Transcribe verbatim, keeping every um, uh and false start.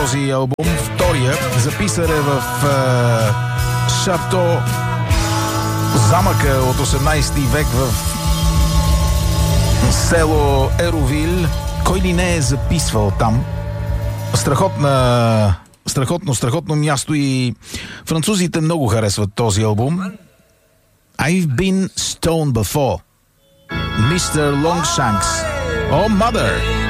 този албум. Втория, записан е в е, Шато, замъка от осемнайсети век в село Еровил. Кой ли не е записвал там? Страхотна, страхотно, страхотно място и французите много харесват този албум. I've been stoned before. мистер Longshanks. Oh, mother!